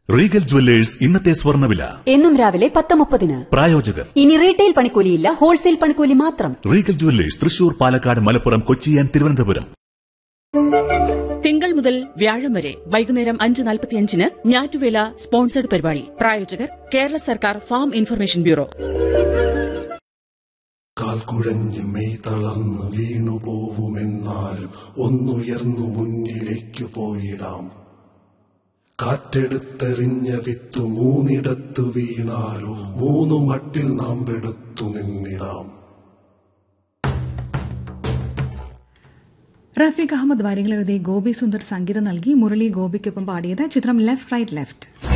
Regal jewellers ഇന്നത്തെ സ്വർണ്ണവില എന്നും രാവിലെ 10:30. പ്രായോജകർ. ഇനി റീറ്റെയിൽ പണിക്കൂലിയില്ല, ഹോൾസെയിൽ പണിക്കൂലി മാത്രം. Regal jewellers Thrissur, Palakkad, Malappuram, Kochi and Thiruvananthapuram. തിങ്കൾ മുതൽ വ്യാഴം വരെ വൈകുന്നേരം 5:45 ഞാറ്റുവേല സ്പോൺസർഡ് പരിപാടി. പ്രായോജകർ കേരള സർക്കാർ ഫാം ഇൻഫർമേഷൻ ബ്യൂറോ. കാൽക്കുഴഞ്ഞ് മെയ് തളർന്നു വീണുപോവുമെന്നാലും ഒന്നുയർന്നു മുന്നിലേക്ക് പോയിടാം. കാറ്റെടുത്തെറിഞ്ഞ വിത്ത് മൂന്നിടത്തു വീണാലോ 3 മട്ടിൽ നാം പെടുത്തു നിന്നിടാം. റഫീഖ് അഹമ്മദ് വരികൾ എഴുതി ഗോപി സുന്ദർ സംഗീതം നൽകി മുരളി ഗോപിക്കൊപ്പം പാടിയത് ചിത്രം ലെഫ്റ്റ് റൈറ്റ് ലെഫ്റ്റ്.